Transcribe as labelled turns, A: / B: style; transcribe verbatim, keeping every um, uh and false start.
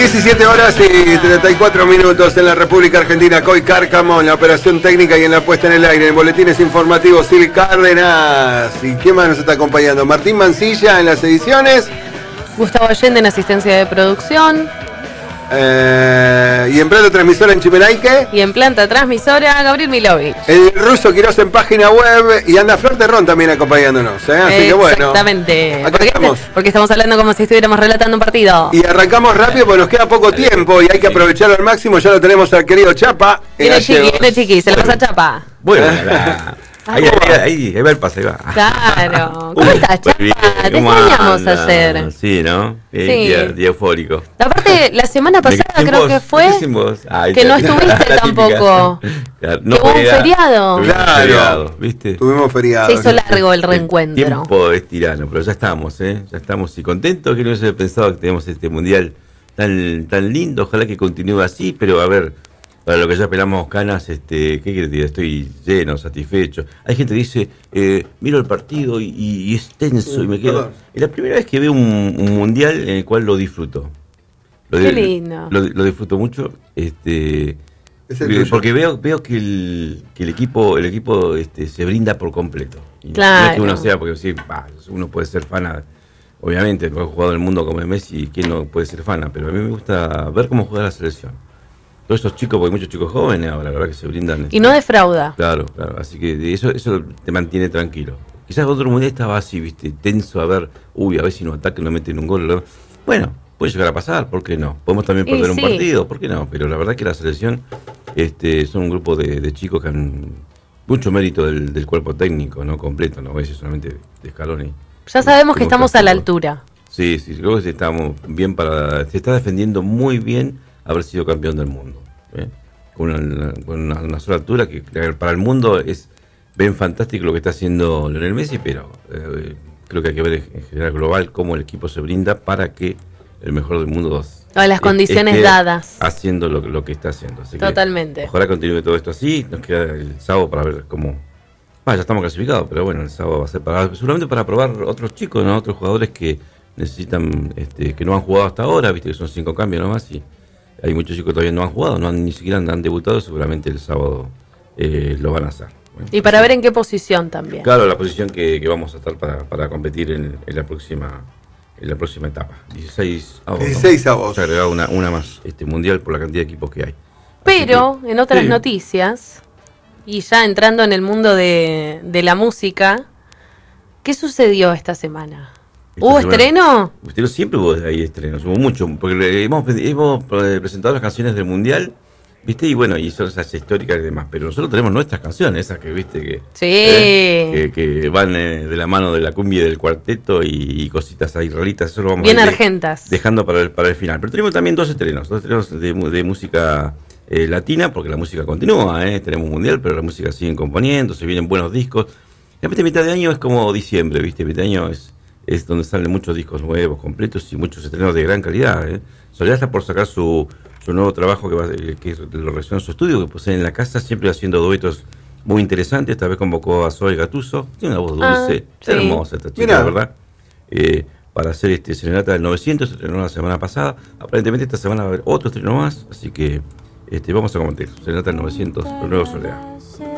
A: diecisiete horas y treinta y cuatro minutos en la República Argentina. Coy Cárcamo en la operación técnica y en la puesta en el aire. En boletines informativos, Sil Cárdenas. ¿Y quién más nos está acompañando? Martín Mancilla en las ediciones.
B: Gustavo Allende en asistencia de producción.
A: Eh, y en planta transmisora en Chimenaique.
B: Y en planta transmisora, Gabriel Milovich.
A: El ruso Quiroz en página web. Y anda Flor Terrón también acompañándonos. ¿eh? Así que bueno.
B: Exactamente.
A: Acá
B: porque,
A: estamos.
B: porque estamos hablando como si estuviéramos relatando un partido.
A: Y arrancamos rápido porque nos queda poco tiempo y hay que aprovecharlo al máximo. Ya lo tenemos al querido Chapa.
B: Viene Chiqui, viene Chiqui, se lo pasa a Chapa.
C: Bueno, la... Ahí, ahí, ahí, ahí va el pase, ahí va.
B: Claro. ¿Cómo estás, Chapa?
C: Bien,
B: Te
C: ¿cómo
B: extrañamos
C: anda?
B: ayer.
C: Sí, ¿no? Eh,
B: Sí.
C: Día, día eufórico.
B: Aparte, la semana pasada creo que fue
C: Ay,
B: que no estuviste tampoco.
C: Claro,
B: Que hubo un feriado.
C: Tuvimos
A: Claro.
C: feriado, ¿viste?
A: Tuvimos feriado.
B: Se hizo largo el reencuentro.
C: El tiempo es tirano, pero ya estamos, ¿eh? Ya estamos y contentos. Que no hubiese pensado que tenemos este mundial tan, tan lindo. Ojalá que continúe así, pero a ver, para lo que ya pelamos canas, este, ¿qué quieres decir? Estoy lleno, satisfecho. Hay gente que dice, eh, miro el partido y, y es tenso y me quedo. Es la primera vez que veo un, un mundial en el cual lo disfruto. Lo,
B: Qué lindo.
C: Lo, lo disfruto mucho, este,
A: Es el tuyo.
C: porque veo veo que el, que el equipo el equipo este, se brinda por completo. Y
B: Claro.
C: No es que uno sea, porque sí, bah, uno puede ser fana, obviamente, porque ha jugado en el mundo como Messi, ¿quién no puede ser fana? Pero a mí me gusta ver cómo juega la selección. Todos esos chicos, porque hay muchos chicos jóvenes ahora, la verdad que se brindan.
B: Y no defrauda.
C: Claro, claro, así que eso eso te mantiene tranquilo. Quizás otro mundial estaba así, viste, tenso, a ver, uy, a ver si nos atacan, nos meten un gol. Bueno, puede llegar a pasar, ¿por qué no? Podemos también
B: Y
C: perder un
B: sí.
C: partido, ¿por qué no? Pero la verdad que la selección este, son un grupo de, de chicos que han mucho mérito del, del cuerpo técnico, no completo, no a veces solamente de Scaloni.
B: Ya sabemos que
C: Como
B: estamos a la
C: fútbol.
B: altura.
C: Sí, sí, creo que estamos bien para... Se está defendiendo muy bien haber sido campeón del mundo. ¿eh? Con una, con una, una sola altura que para el mundo es bien fantástico lo que está haciendo Lionel Messi, pero eh, creo que hay que ver en general global cómo el equipo se brinda para que el mejor del mundo
B: A las condiciones
C: esté
B: dadas.
C: haciendo lo, lo que está haciendo. Así que
B: Totalmente.
C: ojalá continúe todo esto así. Nos queda el sábado para ver cómo... Ah, ya estamos clasificados, pero bueno, el sábado va a ser para seguramente para probar otros chicos, ¿no? Otros jugadores que necesitan, este, que no han jugado hasta ahora, viste que son cinco cambios nomás y hay muchos chicos que todavía no han jugado, no han, ni siquiera han, han debutado, seguramente el sábado eh, lo van a hacer. Bueno,
B: Y para
C: así-
B: ver en qué posición también.
C: Claro, la posición que, que vamos a estar para, para competir en, en la próxima en la próxima etapa. dieciséis avos. ¿no?
A: dieciséis avos.
C: Se ha agregado una, una más, este mundial por la cantidad de equipos que hay. Así
B: Pero
C: que-
B: en otras
C: sí.
B: noticias, y ya entrando en el mundo de, de la música, ¿qué sucedió esta semana?
C: Esta
B: ¿Hubo
C: semana-
B: estreno?
C: Pero siempre hubo ahí estrenos, hubo mucho, porque le- hemos, hemos eh, presentado las canciones del mundial, ¿viste? Y bueno, y son esas históricas y demás, pero nosotros tenemos nuestras canciones, esas que, ¿viste? Que,
B: Sí.
C: eh, que, que van eh, de la mano de la cumbia y del cuarteto y, y cositas ahí raritas, eso lo vamos
B: Bien
C: a ir
B: argentas.
C: dejando para el, para el final. Pero tenemos también dos estrenos, dos estrenos de, mu- de música eh, latina, porque la música continúa, ¿eh? Tenemos mundial, pero la música siguen componiendo, se vienen buenos discos. Y aparte mitad de año es como diciembre, ¿viste? Mitad de año es, es donde salen muchos discos nuevos, completos y muchos estrenos de gran calidad, ¿eh? Soledad está por sacar su, su nuevo trabajo que, va, eh, que lo realizó en su estudio, que posee en la casa, siempre haciendo duetos muy interesantes. Esta vez convocó a Zoe Gattuso, tiene una voz dulce,
B: Ah, sí.
C: hermosa esta chica,
A: Mirá.
C: la verdad. Eh, para hacer este Serenata del novecientos, se estrenó la semana pasada. Aparentemente esta semana va a haber otro estreno más, así que este, vamos a comentar Serenata del novecientos, el nuevo Soledad.